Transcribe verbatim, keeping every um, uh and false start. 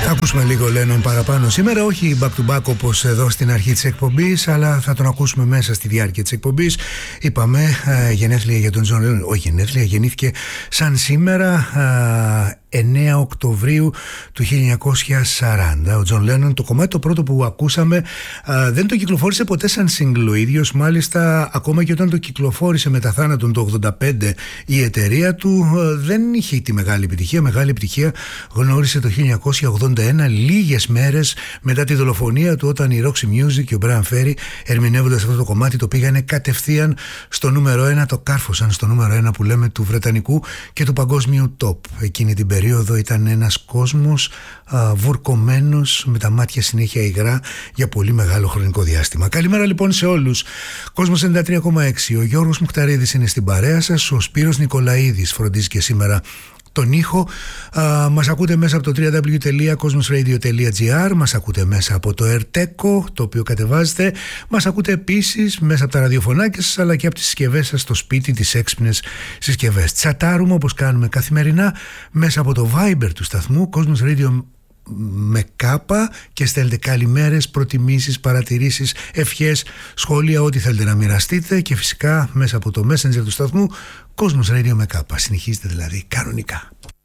Θα ακούσουμε λίγο Lennon παραπάνω σήμερα, όχι back to back όπως εδώ στην αρχή της εκπομπής, αλλά θα τον ακούσουμε μέσα στη διάρκεια της εκπομπής. Είπαμε ε, γενέθλια για τον John Lennon, όχι γενέθλια, γεννήθηκε σαν σήμερα ε, εννέα Οκτωβρίου του χίλια εννιακόσια σαράντα. Ο John Lennon, το κομμάτι το πρώτο που ακούσαμε α, δεν το κυκλοφόρησε ποτέ σαν single ο ίδιος. Μάλιστα ακόμα και όταν το κυκλοφόρησε μετά θάνατον το ογδόντα πέντε η εταιρεία του, α, δεν είχε τη μεγάλη επιτυχία. Μεγάλη επιτυχία γνώρισε το χίλια εννιακόσια ογδόντα ένα, λίγες μέρες μετά τη δολοφονία του, όταν η Roxy Music και ο Brian Ferry, ερμηνεύοντας αυτό το κομμάτι, το πήγανε κατευθείαν στο νούμερο ένα, το κάρφωσαν στο νούμερο ένα που λέμε του βρετανικού και του παγκόσμιου top. Εκείνη την περίοδο ήταν ένας κόσμος α, βουρκωμένος, με τα μάτια συνέχεια υγρά για πολύ μεγάλο χρονικό διάστημα. Καλημέρα λοιπόν σε όλους. Κόσμος ενενήντα τρία κόμμα έξι. Ο Γιώργος Μουχταρίδης είναι στην παρέα σας. Ο Σπύρος Νικολαίδης φροντίζει και σήμερα τον ήχο. Α, μας ακούτε μέσα από το double-u double-u double-u τελεία cosmos radio τελεία gr, μας ακούτε μέσα από το AirTeco, το οποίο κατεβάζετε, μας ακούτε επίσης μέσα από τα ραδιοφωνάκια σας, αλλά και από τις συσκευές σας στο σπίτι, τις έξυπνες συσκευές. Τσατάρουμε όπως κάνουμε καθημερινά μέσα από το Viber του σταθμού Cosmos Radio με κάπα και στέλνετε καλημέρες, προτιμήσεις, παρατηρήσεις, ευχές, σχόλια, ό,τι θέλετε να μοιραστείτε, και φυσικά μέσα από το Messenger του σταθμού Cosmos Radio με κάπα. Συνεχίζετε δηλαδή κανονικά.